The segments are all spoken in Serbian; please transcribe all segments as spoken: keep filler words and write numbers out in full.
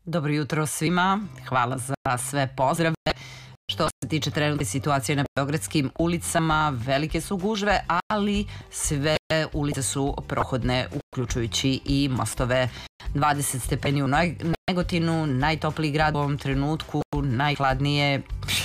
Dobro jutro svima, hvala za sve pozdrave. Što se tiče trenutne situacije na beogradskim ulicama, velike su gužve, ali sve ulice su prohodne, uključujući i mostove. dvadeset stepeni u Negotinu, najtopliji grad u ovom trenutku, najhladnije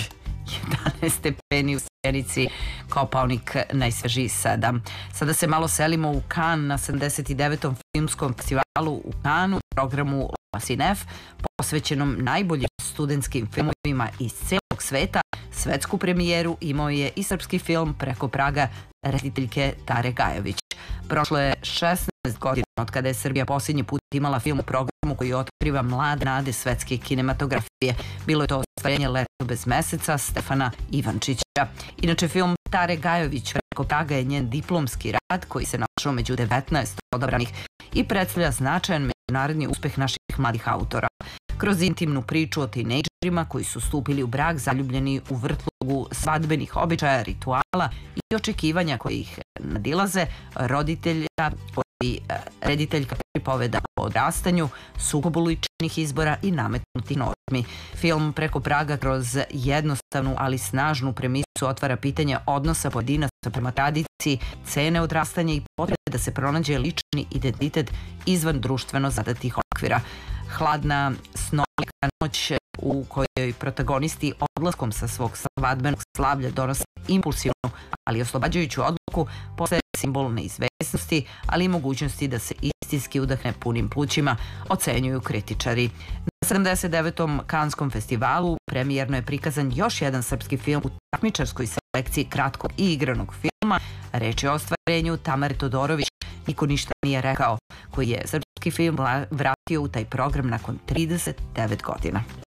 jedanaest stepeni u Sjenici, Kopaonik najsvežiji sedam. Sada se malo selimo u Kan na sedamdeset devetom filmskom festivalu u Kanu, programu La Cinef, posvećenom najboljim studentskim filmovima iz celog sveta. Svetsku premijeru imao je i srpski film Preko praga rediteljke Tare Gajović. Prošlo je šesnaest godina od kada je Srbija posljednji put imala film u programu koji otkriva mlade nade svetske kinematografije. Bilo je to ostvarenje Leto bez meseca Stefana Ivančića. Inače, film Tare Gajović Preko praga je njen diplomski rad koji se našao među devetnaest odabranih i predstavlja značajan međunarodni uspeh naših mladih autora. Kroz intimnu priču o tinejdžerima koji su stupili u brak, zaljubljeni u vrtlogu svadbenih običaja, rituala i očekivanja koji ih nadilaze, roditelja koji rediteljka pripoveda o odrastanju, sukobu ličnih izbora i nametnutih normi. Film Preko praga kroz jednostavnu, ali snažnu premisu otvara pitanje odnosa pojedinaca prema tradiciji, cene odrastanja i potrebe da se pronađe lični identitet izvan društveno zadatih okvira. Hladna, snolika noć u kojoj protagonisti odlaskom sa svog svadbenog slavlja donose impulsivnu, ali oslobađajuću odluku, postaje simbol neizvesnosti, ali i mogućnosti da se istinski udahne punim plućima, ocenjuju kritičari. Na sedamdeset devetom Kanskom festivalu premijerno je prikazan još jedan srpski film u takmičarskoj selekciji kratkog i igranog filma. Reč je o ostvarenju Tamare Todorović Niko ništa nije rekao, koji je srpski film vratio u taj program nakon trideset devet godina.